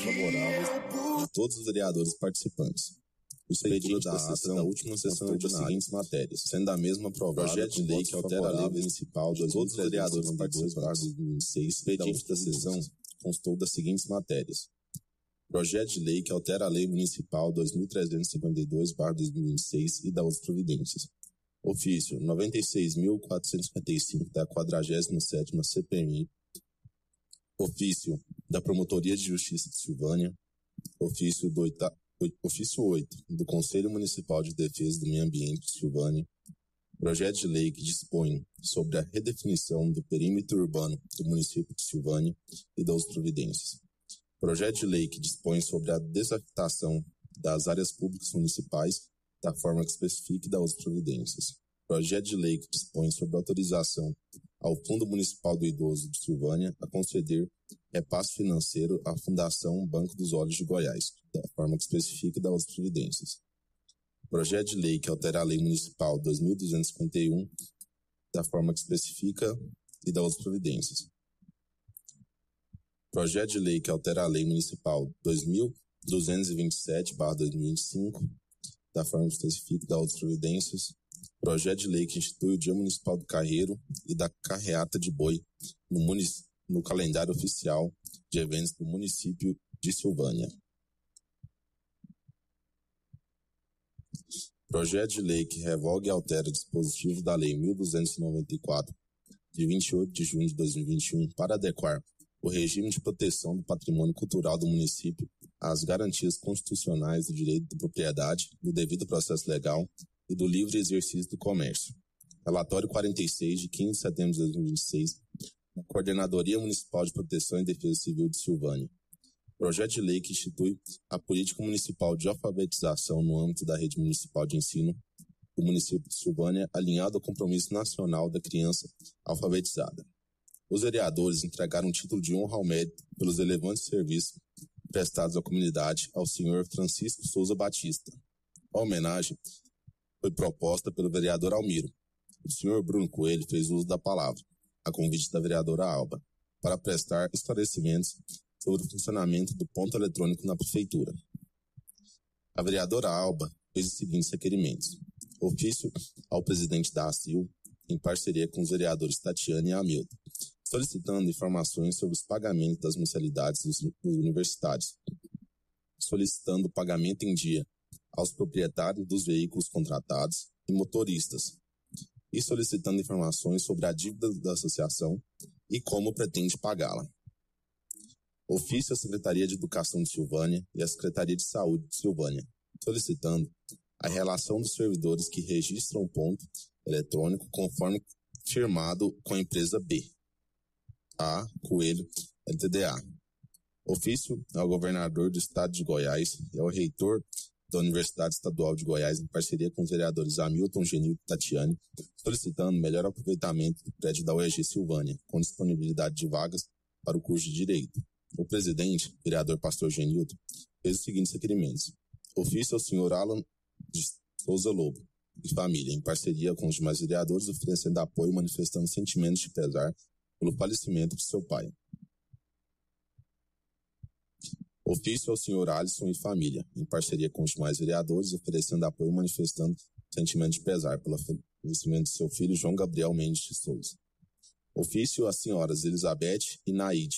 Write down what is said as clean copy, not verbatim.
favoráveis a todos os vereadores participantes. O expediente da ata da última sessão ordinária das seguintes matérias, sendo a mesma aprovada projeto de lei que altera a lei municipal de todos os vereadores participantes de 2006. Expediente da sessão constou das seguintes matérias: projeto de lei que altera a lei municipal 2352/2006 e da outras providências. Ofício 96.455 da 47ª CPMI. Ofício da Promotoria de Justiça de Silvânia. Ofício 8 do Conselho Municipal de Defesa do Meio Ambiente de Silvânia. Projeto de lei que dispõe sobre a redefinição do perímetro urbano do município de Silvânia e das outras providências. Projeto de lei que dispõe sobre a desafetação das áreas públicas municipais da forma que especifique das outras providências. Projeto de lei que dispõe sobre a autorização ao Fundo Municipal do Idoso de Silvânia a conceder repasse financeiro à Fundação Banco dos Olhos de Goiás, da forma que especifique das outras providências. Projeto de lei que altera a Lei Municipal 2.251 da forma que especifica e das outras providências. Projeto de lei que altera a Lei Municipal 2.227/2025 da forma que especifica e das outras providências. Projeto de lei que institui o Dia Municipal do Carreiro e da Carreata de Boi no calendário oficial de eventos do município de Silvânia. Projeto de lei que revoga e altera dispositivos da Lei 1.294, de 28 de junho de 2021, para adequar o regime de proteção do patrimônio cultural do município às garantias constitucionais do direito de propriedade, do devido processo legal e do livre exercício do comércio. Relatório 46, de 15 de setembro de 2026, da Coordenadoria Municipal de Proteção e Defesa Civil de Silvânia. Projeto de lei que institui a política municipal de alfabetização no âmbito da rede municipal de ensino do município de Silvânia, alinhado ao compromisso nacional da criança alfabetizada. Os vereadores entregaram um título de honra ao mérito pelos relevantes serviços prestados à comunidade ao senhor Francisco Souza Batista. A homenagem foi proposta pelo vereador Almiro. O senhor Bruno Coelho fez uso da palavra, a convite da vereadora Alba, para prestar esclarecimentos sobre o funcionamento do ponto eletrônico na prefeitura. A vereadora Alba fez os seguintes requerimentos: ofício ao presidente da ACIL, em parceria com os vereadores Tatiana e Hamilton, solicitando informações sobre os pagamentos das mensalidades dos universitários, solicitando pagamento em dia aos proprietários dos veículos contratados e motoristas, e solicitando informações sobre a dívida da associação e como pretende pagá-la. Ofício à Secretaria de Educação de Silvânia e à Secretaria de Saúde de Silvânia, solicitando a relação dos servidores que registram o ponto eletrônico conforme firmado com a empresa B, A. Coelho LTDA. Ofício ao governador do estado de Goiás e ao reitor da Universidade Estadual de Goiás, em parceria com os vereadores Hamilton, Genil e Tatiane, solicitando melhor aproveitamento do prédio da UEG Silvânia, com disponibilidade de vagas para o curso de Direito. O presidente, vereador Pastor Genilton, fez os seguintes requerimentos: ofício ao senhor Alan de Souza Lobo e família, em parceria com os demais vereadores, oferecendo apoio e manifestando sentimentos de pesar pelo falecimento de seu pai. Ofício ao senhor Alisson e família, em parceria com os demais vereadores, oferecendo apoio e manifestando sentimento de pesar pelo falecimento de seu filho João Gabriel Mendes de Souza. Ofício às senhoras Elizabeth e Naide